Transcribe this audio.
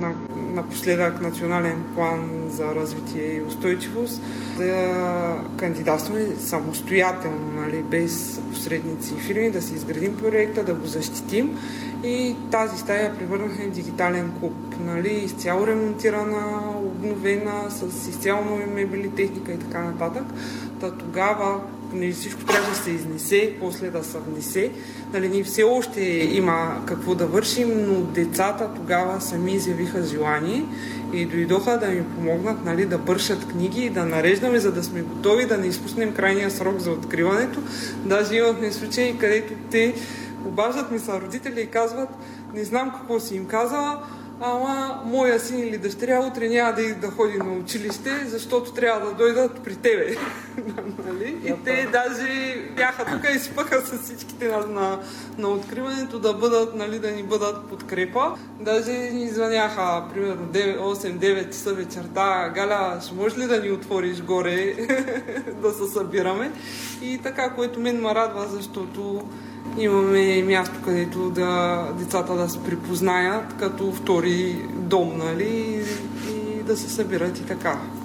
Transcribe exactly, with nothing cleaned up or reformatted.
на, напоследък национален план за развитие и устойчивост, да кандидатстваме самостоятелно, нали, без посредници и фирми, да си изградим проекта, да го защитим. И тази стая превърнахме в дигитален клуб, нали, изцяло ремонтирана, обновена, с изцяло нови мебели, техника и така нататък. Та тогава, понеже всичко трябва да се изнесе, после да се внесе, нали, ние все още има какво да вършим, но децата тогава сами изявиха желание и дойдоха да ми помогнат, нали, да бършат книги и да нареждаме, за да сме готови да не изпуснем крайния срок за откриването. Даже имахме случаи, където те обаждат ми са родители и казват: не знам какво си им казала, ама моя син или дъщеря утре няма да, да ходи на училище, защото трябва да дойдат при тебе. Нали? И те даже бяха тук и спъха с всичките на, на, на откриването да бъдат, нали, да ни бъдат подкрепа. Даже ни звъняха примерно осем-девет часа вечерта: Галя, ще можеш ли да ни отвориш горе да се събираме? И така, което мен ме радва, защото имаме място, където да, децата да се припознаят като втори дом, нали, и да се събират и така.